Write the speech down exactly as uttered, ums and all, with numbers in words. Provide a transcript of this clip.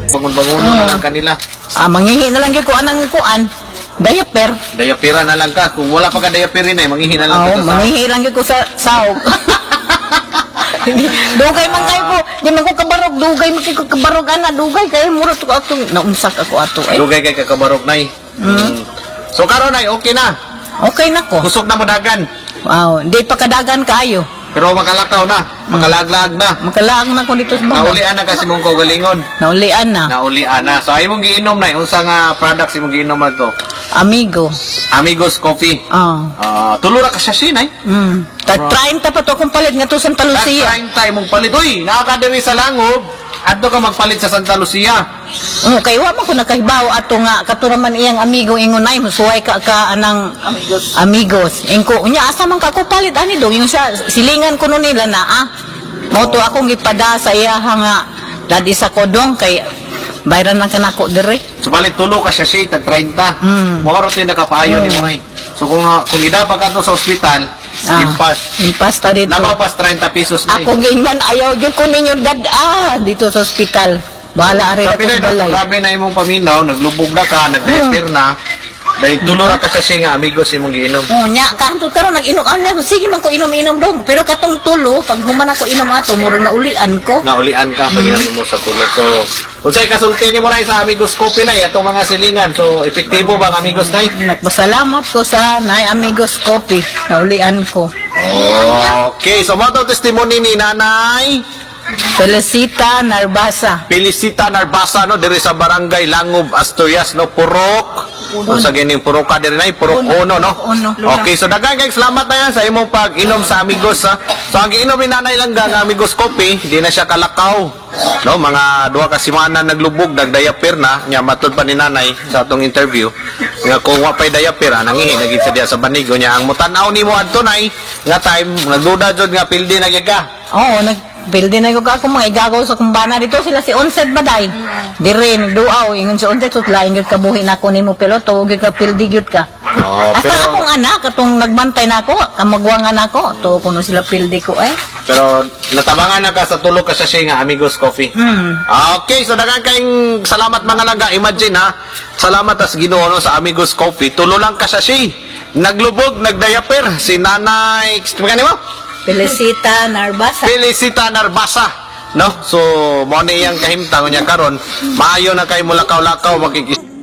bangon-bangon Oo. na lang kanila. Ah, manghihi na lang gyud ko anang kuan. Diaper. Dayapira na lang ka. Kung wala pa ka dayapirin eh, manghihin na lang Oo, ka sa... manghihi lang gyud ko sa sahog. Dugay man kayo po. Di man ko kabarog. Dugay man ko kabarog. Ana, dugay kayo. Mura to ato. Naumsak ako ato. Eh. Dugay kay kakabarog nay. Mm. So karon nay, okay na. Okay na ko. Kusog na mo dagan. Wow. Di pa kadagan kayo. Pero makalakaw na, makalaglag na. Makalaang na ko dito sa baba. Naulian na kasi mong kaugalingon. Naulian na. Naulian na. So ay mong giinom nay, unsa nga products imong giinom man to? Amigo. Amigos Coffee. Ah. Ah, tulo ra ka siya sinay. Mm. Ta-train ta pa to kung palit nga to Santa Lucia. Trying time mong palit. Uy, nakakadiri sa langob. Adto ka magpalit sa Santa Lucia. Oh, kay wa man ko nakahibaw ato nga katuraman iyang amigo ingon nay musuway ka ka anang amigos. Amigos. Ingko unya asa man ka ko palit ani dong yung sa silingan ko no nila na ah. Mo to akong gipada sa iya nga dadi sa kodong kay bayran lang kanako dire. So balik tulo ka siya siya tag thirty. Mm. Mo karon tin nakapaayo ni mo ay. So kung uh, kung idapa ka to sa ospital, Ah, impas. impas ta dito. Napapas thirty pesos na. Ako gingan ayaw gyud ko ninyo dad ah dito sa ospital. Bahala ari Sabi ra na, ko balay. grabe na imong paminaw, naglubog na ka, nag-despair na. Dahil tulo ra ka sa siya nga amigos imong giinom. Oh, nya kanto karon nag-inom ano sige man ko inom-inom dong pero katong tulo pag human ako inom ato murag na ulian ko. Naulian ka pag inom mo sa tulo. So, unsay kasulti ni mo na sa amigos coffee na atong mga silingan. So, epektibo ba ang amigos na? Nagpasalamat ko sa Nay Amigos Coffee. Naulian ko. Okay, so mo to testimony ni Nanay Felicita Narbasa. Felicita Narbasa no diri sa barangay Langob, Asturias no, Purok. Kung sa gining Purok ka diri nay, Purok Uno no. Uno. Okay, so daghang kay salamat na yan sa imong pag-inom sa amigos ha. So ang giinom ni Nanay lang nga amigos coffee, di na siya kalakaw. No, mga duha ka semana naglubog, nagdayapir na, nya matud pa ni Nanay sa atong interview. Nga kung wa pay dayapir, ah, nangihi na gid sa diya sa banigo niya. Ang mutan-aw nimo adto nay, nga time nagduda jud nga pildi na gyud ka. Oo, nag Bildi na ko ako mga igagaw sa kumbana dito sila si Onset Baday. Dire nagduaw ingon si Onset so lain gyud kabuhi nako nimo piloto gyud ka pildi gyud ka. Oh, Asa pero akong anak katong nagbantay nako, kamagwangan nako, to kuno sila pildi ko eh. pero natabangan na ka sa tulo ka sa siya nga amigos coffee. Hmm. Okay, so daghang kayong salamat mga langga. Imagine ha, salamat as Ginoo no, sa amigos coffee. Tulo lang ka sa siya. Naglubog, nagdayapir si Nanay, magkano mo? Felicita Narbasa. Felicita Narbasa. No? So, mo ni iyang kahimtang niya karon. Maayo na kay mulakaw-lakaw makikis